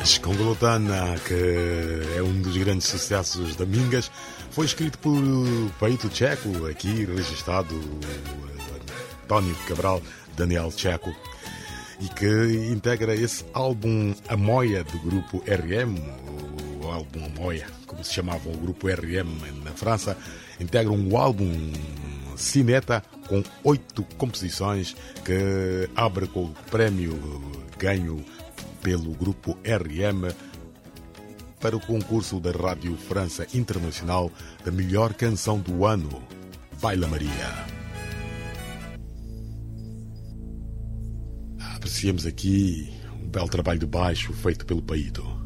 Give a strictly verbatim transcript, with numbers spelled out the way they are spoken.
Escongolotana, que é um dos grandes sucessos da Mingas, foi escrito por Peito Checo, aqui registado António Cabral Daniel Checo, e que integra esse álbum Amoia do grupo R M, o álbum Amoia, como se chamava o grupo R M na França, integra um álbum Cineta com oito composições que abre com o prémio ganho pelo grupo R M para o concurso da Rádio França Internacional da melhor canção do ano, Baila Maria. Apreciamos aqui um belo trabalho de baixo feito pelo Paíto.